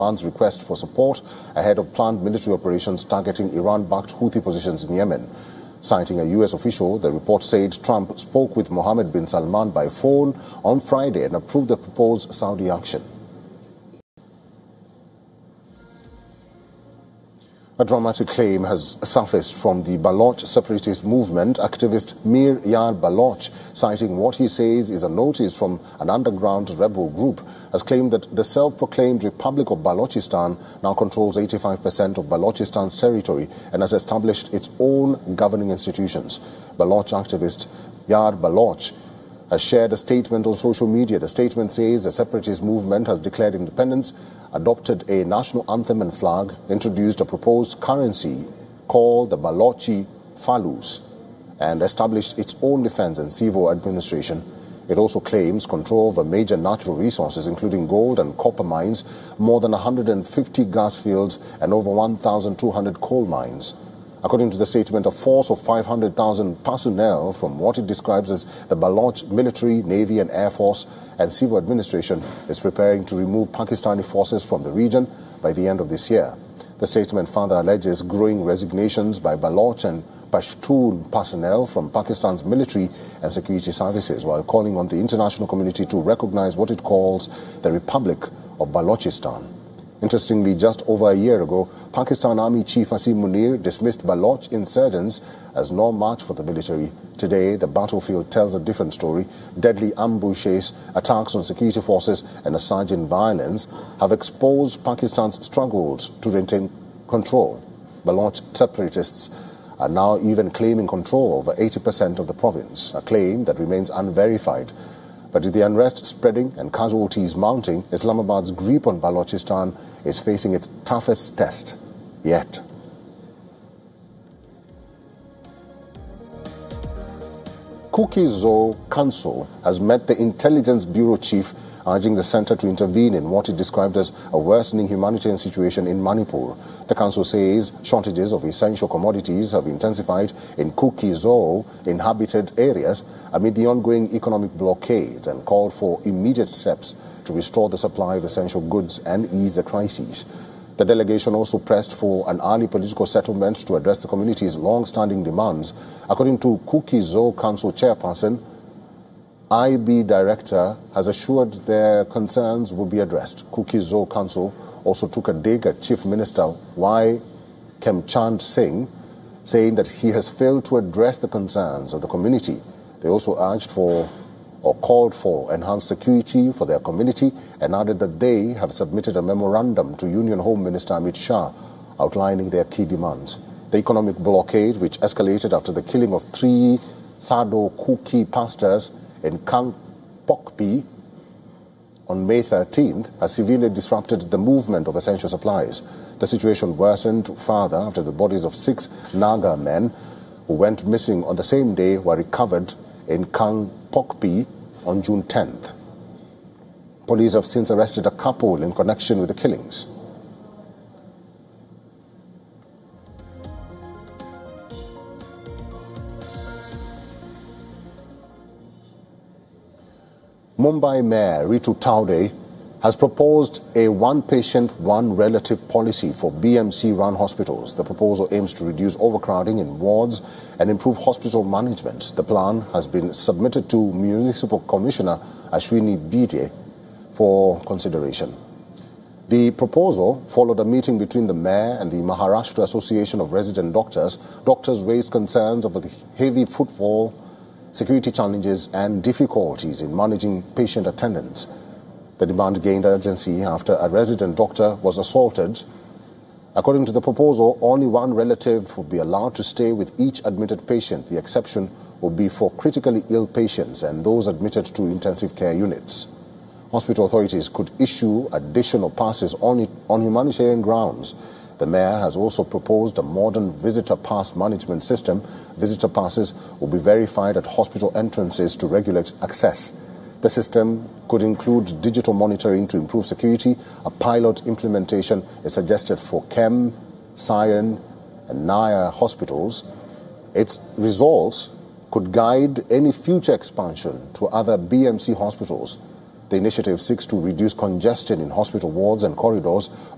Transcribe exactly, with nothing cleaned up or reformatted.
Iran's request for support ahead of planned military operations targeting Iran-backed Houthi positions in Yemen. Citing a U S official, the report said Trump spoke with Mohammed bin Salman by phone on Friday and approved the proposed Saudi action. A dramatic claim has surfaced from the Baloch separatist movement activist Mir Yar Baloch, citing what he says is a notice from an underground rebel group, has claimed that the self-proclaimed Republic of Balochistan now controls eighty-five percent of Balochistan's territory and has established its own governing institutions. Baloch activist Yar Baloch has shared a statement on social media. The statement says the separatist movement has declared independence, adopted a national anthem and flag, introduced a proposed currency called the Balochi Falus, and established its own defense and civil administration. It also claims control over major natural resources, including gold and copper mines, more than one hundred fifty gas fields, and over one thousand two hundred coal mines. According to the statement, a force of five hundred thousand personnel from what it describes as the Baloch military, navy and air force and civil administration is preparing to remove Pakistani forces from the region by the end of this year. The statement further alleges growing resignations by Baloch and Pashtun personnel from Pakistan's military and security services, while calling on the international community to recognize what it calls the Republic of Balochistan. Interestingly, just over a year ago, Pakistan Army Chief Asim Munir dismissed Baloch insurgents as no match for the military. Today, the battlefield tells a different story. Deadly ambushes, attacks on security forces, and a surge in violence have exposed Pakistan's struggles to retain control. Baloch separatists are now even claiming control over eighty percent of the province, a claim that remains unverified. But with the unrest spreading and casualties mounting, Islamabad's grip on Balochistan is facing its toughest test yet. Kuki Zo Council has met the Intelligence Bureau chief, urging the centre to intervene in what it described as a worsening humanitarian situation in Manipur. The council says shortages of essential commodities have intensified in Kuki Zo inhabited areas amid the ongoing economic blockade, and called for immediate steps to restore the supply of essential goods and ease the crises. The delegation also pressed for an early political settlement to address the community's long-standing demands. According to Kuki Zo Council chairperson, I B director has assured their concerns will be addressed. Kuki Zo Council also took a dig at Chief Minister Y. Khemchand Singh, saying that he has failed to address the concerns of the community. They also urged for or called for enhanced security for their community and added that they have submitted a memorandum to Union Home Minister Amit Shah outlining their key demands. The economic blockade, which escalated after the killing of three Thado Kuki pastors in Kangpokpi on May thirteenth, has severely disrupted the movement of essential supplies. The situation worsened further after the bodies of six Naga men who went missing on the same day were recovered in Kangpokpi on June tenth. Police have since arrested a couple in connection with the killings. Mumbai Mayor Ritu Taude has proposed a one-patient, one-relative policy for B M C-run hospitals. The proposal aims to reduce overcrowding in wards and improve hospital management. The plan has been submitted to Municipal Commissioner Ashwini Bide for consideration. The proposal followed a meeting between the Mayor and the Maharashtra Association of Resident Doctors. Doctors raised concerns over the heavy footfall, security challenges and difficulties in managing patient attendance. The demand gained urgency after a resident doctor was assaulted. According to the proposal, only one relative would be allowed to stay with each admitted patient. The exception would be for critically ill patients and those admitted to intensive care units. Hospital authorities could issue additional passes only on humanitarian grounds. The mayor has also proposed a modern visitor pass management system. Visitor passes will be verified at hospital entrances to regulate access. The system could include digital monitoring to improve security. A pilot implementation is suggested for Kem, Sion, and Naya hospitals. Its results could guide any future expansion to other B M C hospitals. The initiative seeks to reduce congestion in hospital wards and corridors